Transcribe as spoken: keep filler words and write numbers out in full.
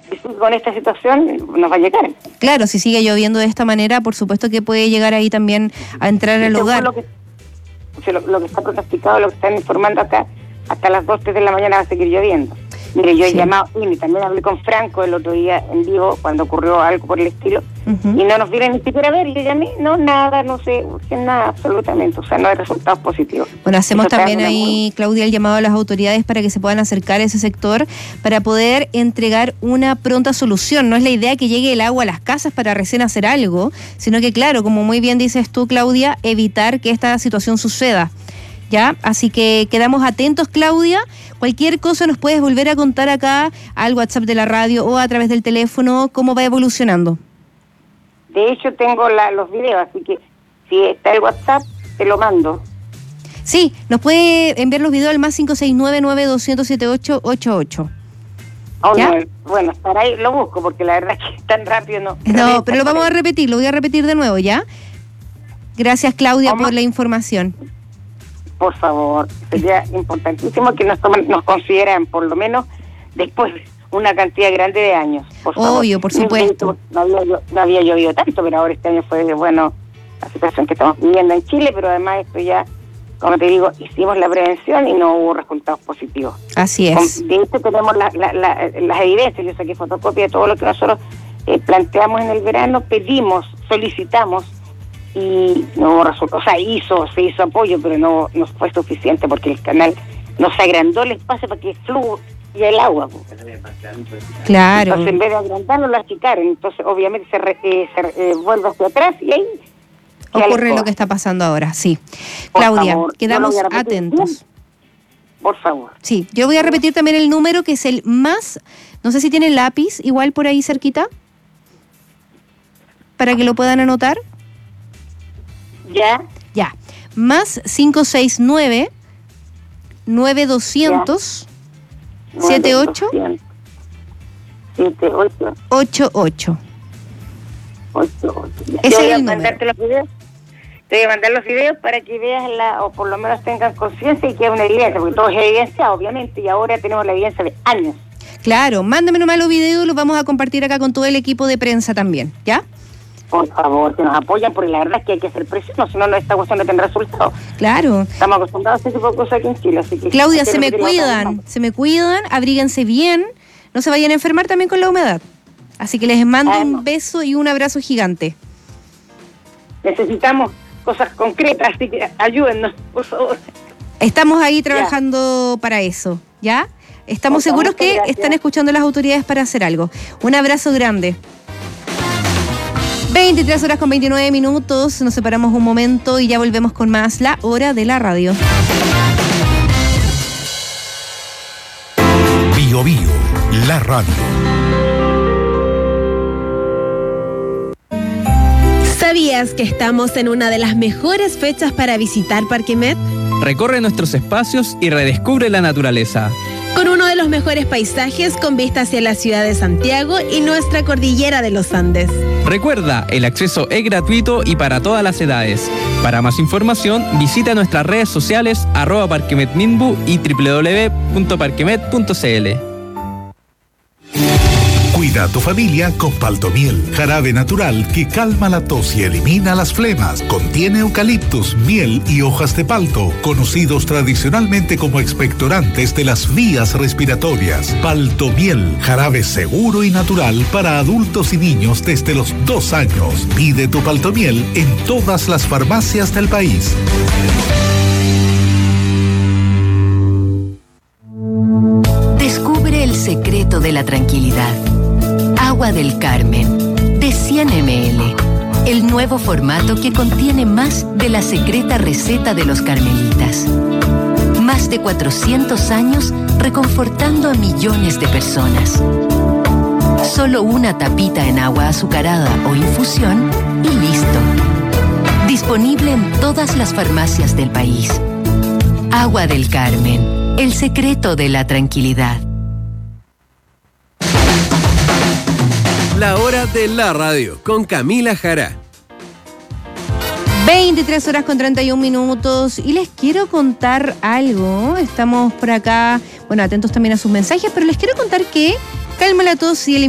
si sigue con esta situación, nos va a llegar. Claro, si sigue lloviendo de esta manera, por supuesto que puede llegar ahí también a entrar al hogar. Lo que, lo, lo que está pronosticado, lo que están informando acá, hasta las dos, tres de la mañana va a seguir lloviendo. Mire, yo he sí. llamado, y también hablé con Franco el otro día en vivo, cuando ocurrió algo por el estilo, uh-huh. y no nos vienen ni siquiera a ver, y yo llamé, no, nada, no sé, nada, absolutamente, o sea, no hay resultados positivos. Bueno, hacemos Eso también ahí, muy... Claudia, el llamado a las autoridades para que se puedan acercar a ese sector, para poder entregar una pronta solución. No es la idea que llegue el agua a las casas para recién hacer algo, sino que, claro, como muy bien dices tú, Claudia, evitar que esta situación suceda. ¿Ya? Así que quedamos atentos, Claudia. Cualquier cosa nos puedes volver a contar acá al WhatsApp de la radio o a través del teléfono, cómo va evolucionando. De hecho, tengo la, los videos, así que si está el WhatsApp, te lo mando. Sí, nos puede enviar los videos al más cinco seis nueve, nueve dos cero siete ocho ocho ocho. Oh, no, bueno, para ahí lo busco, porque la verdad es que tan rápido no. No, pero lo vamos a repetir, lo voy a repetir de nuevo, ¿ya? Gracias, Claudia, por la información. Por favor, sería importantísimo que nos tomen, nos consideran por lo menos después de una cantidad grande de años. Por Obvio, favor. Por supuesto. No había, no había llovido tanto, pero ahora este año fue, bueno, la situación que estamos viviendo en Chile, pero además esto ya, como te digo, hicimos la prevención y no hubo resultados positivos. Así es. De hecho tenemos la, la, la, las evidencias, yo saqué fotocopia de todo lo que nosotros eh, planteamos en el verano, pedimos, solicitamos, y no resultó, o sea, hizo, se hizo apoyo, pero no, no fue suficiente porque el canal no se agrandó el espacio para que fluya el agua. Claro. Entonces, en vez de agrandarlo, lo achicaron. Entonces, obviamente, se, re, eh, se eh, vuelve hacia atrás y ahí ocurre lo que está pasando ahora, sí. Por Claudia, favor, quedamos atentos. Bien. Por favor. Sí, yo voy a repetir también el número, que es el más, no sé si tiene lápiz, igual por ahí cerquita, para que lo puedan anotar. Ya. Ya. Más cinco seis nueve, nueve doscientos, siete ocho, ocho ocho. Ese es el mandarte los videos. Te voy a mandar los videos para que veas la, o por lo menos tengan conciencia y que es una evidencia, porque todo es evidencia, obviamente, y ahora tenemos la evidencia de años. Claro, mándame nomás los videos, los vamos a compartir acá con todo el equipo de prensa también, ¿ya? Por favor, que nos apoyan, porque la verdad es que hay que ser precisos, si no, esta cuestión no tendrá resultados. Claro. Estamos acostumbrados a ese tipo de cosas aquí en Chile, así que... Claudia, se me cuidan, se me cuidan, abríguense bien, no se vayan a enfermar también con la humedad. Así que les mando ah, no. un beso y un abrazo gigante. Necesitamos cosas concretas, así que ayúdennos, por favor. Estamos ahí trabajando ya. Para eso, ¿ya? Estamos por seguros que gracias. Están escuchando las autoridades para hacer algo. Un abrazo grande. veintitrés horas con veintinueve minutos, nos separamos un momento y ya volvemos con más La Hora de la Radio. Bio Bio, la radio. ¿Sabías que estamos en una de las mejores fechas para visitar Parque Met? Recorre nuestros espacios y redescubre la naturaleza. Con uno de los mejores paisajes con vista hacia la ciudad de Santiago y nuestra cordillera de los Andes. Recuerda, el acceso es gratuito y para todas las edades. Para más información, visita nuestras redes sociales arroba parquemetminbu y doble u doble u doble u punto parquemet punto c l. Cuida a tu familia con Paltomiel, jarabe natural que calma la tos y elimina las flemas. Contiene eucaliptus, miel y hojas de palto, conocidos tradicionalmente como expectorantes de las vías respiratorias. Paltomiel, jarabe seguro y natural para adultos y niños desde los dos años. Pide tu Paltomiel en todas las farmacias del país. Descubre el secreto de la tranquilidad. Agua del Carmen, de cien mililitros. El nuevo formato que contiene más de la secreta receta de los carmelitas. Más de cuatrocientos años reconfortando a millones de personas. Solo una tapita en agua azucarada o infusión y listo. Disponible en todas las farmacias del país. Agua del Carmen, el secreto de la tranquilidad. La Hora de la Radio, con Camila Jara. veintitrés horas con treinta y un minutos y les quiero contar algo. Estamos por acá, bueno, atentos también a sus mensajes, pero les quiero contar que calma la tos y el